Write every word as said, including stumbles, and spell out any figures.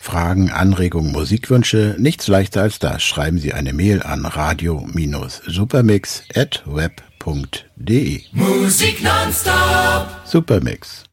Fragen, Anregungen, Musikwünsche, nichts leichter als das. Schreiben Sie eine Mail an radio Supermix at web punkt de. Musik nonstop. Supermix.